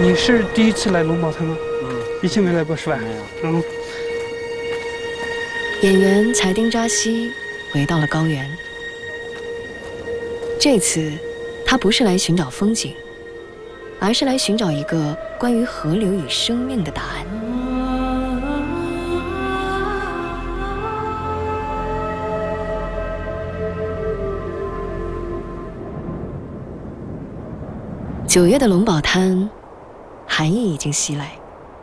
你是第一次来龙宝滩吗？以前没来过是吧？ 没有。 演员柴丁扎西回到了高原，这次他不是来寻找风景，而是来寻找一个关于河流与生命的答案。9月的龙宝滩，寒意已经袭来。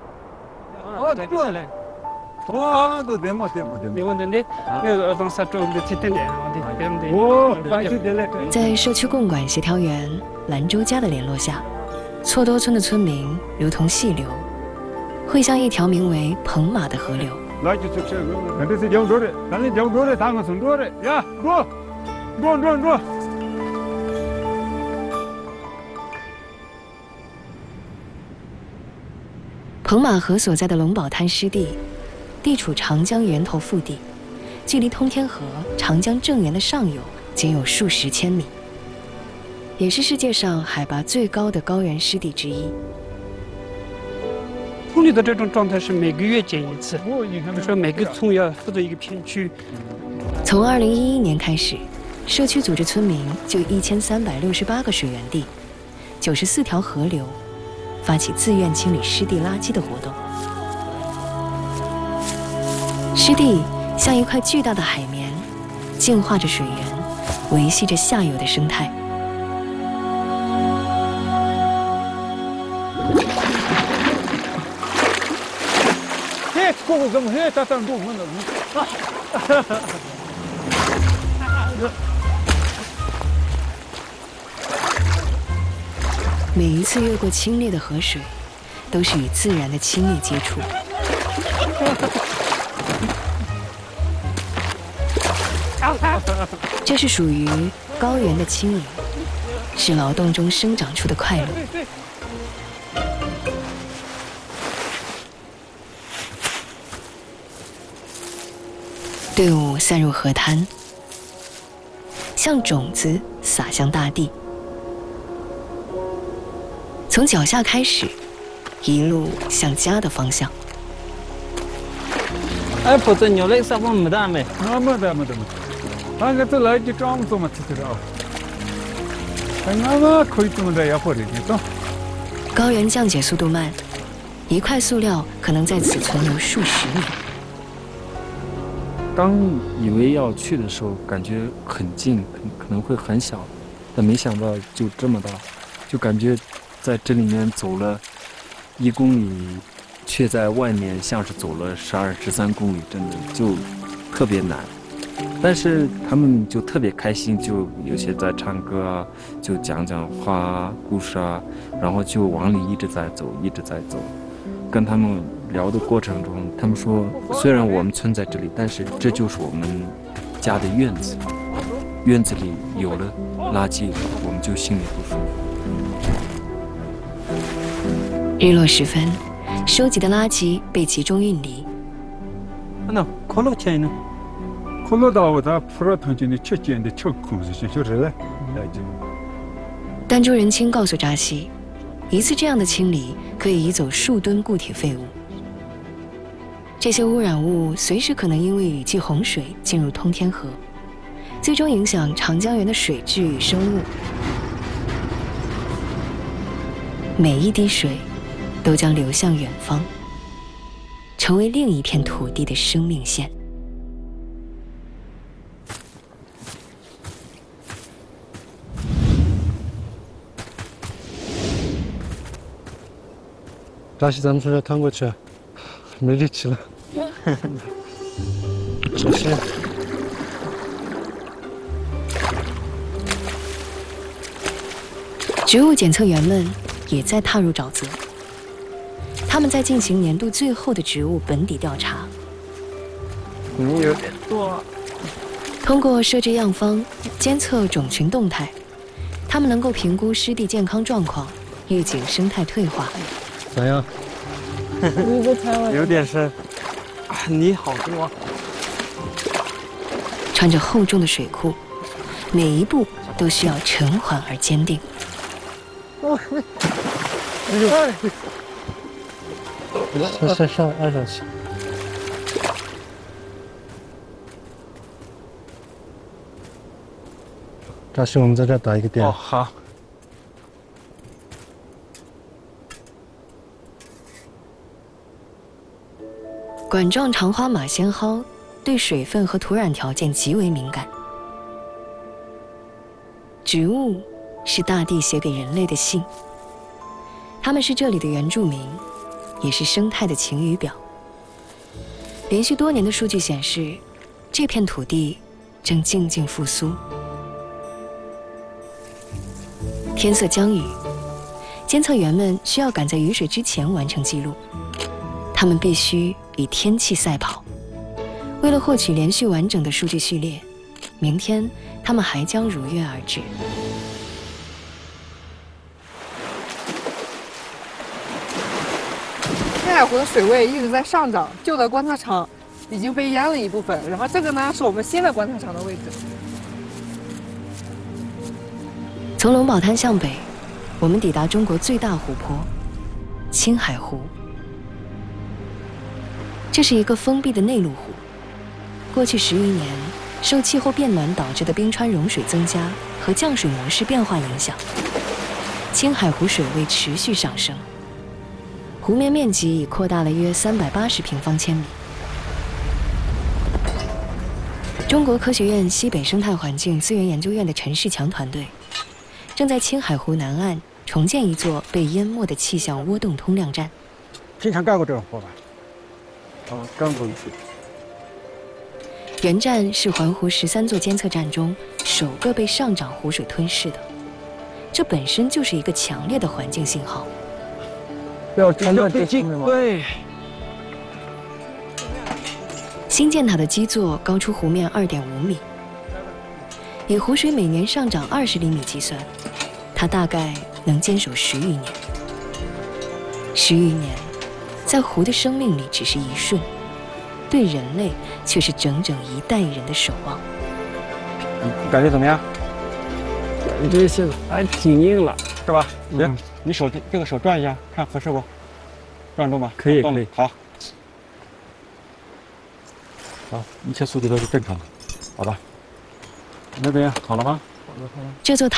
在社区共管协调员兰州家的联络下，错多村的村民如同细流，汇向一条名为彭马的河流。彭马河所在的龙宝滩湿地，地处长江源头腹地，距离通天河、长江正源的上游仅有数十千米，也是世界上海拔最高的高原湿地之一。 村里的这种状态是每个月检一次，比如说每个村要负责一个片区。 从2011年开始，社区组织村民就1368个水源地、94条河流，发起自愿清理湿地垃圾的活动。湿地像一块巨大的海绵，净化着水源，维系着下游的生态。每一次越过清冽的河水，都是与自然的亲密接触。这是属于高原的轻盈，是劳动中生长出的快乐。队伍散入河滩，像种子撒向大地。从脚下开始，一路向家的方向。 哎，否则牛类啥不没得没？ 没得。俺个这来就这么做嘛，吃的啊。俺们可以这么的也不的，你懂。 高原降解速度慢，一块塑料可能在此存留数十年。 刚以为要去的时候，感觉很近，可能会很小，但没想到就这么大，就感觉在这里面走了1公里，却在外面像是走了12、13公里，真的就特别难。但是他们就特别开心，就有些在唱歌啊，就讲话啊、故事啊，然后就往里一直在走。跟他们聊的过程中，他们说，虽然我们村在这里，但是这就是我们家的院子。院子里有了垃圾，我们就心里不舒服。 日落时分，收集的垃圾被集中运离。 那可乐钱呢？ 可乐到我这普罗腾进的吃碱的吃空是就是了， 儋州人青告诉扎西，一次这样的清理可以移走数吨固体废物。这些污染物随时可能因为雨季洪水进入通天河，最终影响长江源的水质与生物。每一滴水都将流向远方，成为另一片土地的生命线。 扎西，咱们从这趟过去，没力气了。小心。 植物检测员们也在踏入沼泽，他们在进行年度最后的植物本底调查。 你有点多。 通过设置样方，监测种群动态，他们能够评估湿地健康状况，预警生态退化。 咋样？ 有点深。泥好多。 穿着厚重的水裤，每一步都需要沉缓而坚定。 上按上去。赵旭，我们在这儿打一个点。 哦，好。 管状长花马先蒿对水分和土壤条件极为敏感。植物是大地写给人类的信，它们是这里的原住民，也是生态的晴雨表。连续多年的数据显示，这片土地正静静复苏。天色将雨，监测员们需要赶在雨水之前完成记录。他们必须与天气赛跑。为了获取连续完整的数据序列，明天他们还将如约而至。 青海湖的水位一直在上涨，旧的观测场已经被淹了一部分，然后这个呢是我们新的观测场的位置。 从龙宝滩向北，我们抵达中国最大湖泊——青海湖。这是一个封闭的内陆湖。过去10余年，受气候变暖导致的冰川融水增加和降水模式变化影响，青海湖水位持续上升，湖面面积已扩大了约380平方千米。中国科学院西北生态环境资源研究院的陈世强团队，正在青海湖南岸重建一座被淹没的气象涡动通量站。 平常干过这种活吧？ 干过一次。 原站是环湖13座监测站中首个被上涨湖水吞噬的，这本身就是一个强烈的环境信号。 不要穿断这近吗？对。 新建塔的基座高出湖面2.5米，以湖水每年上涨20厘米计算，它大概能坚守10余年。10余年，在湖的生命里只是一瞬，对人类却是整整1代人的守望。 你感觉怎么样？ 感觉现在还挺硬了， 是吧？行，你手这个手转一下，看合适不？转动吧。 可以，可以。 好。好，一切数据都是正常的，好吧？那边好了吗？ 这座塔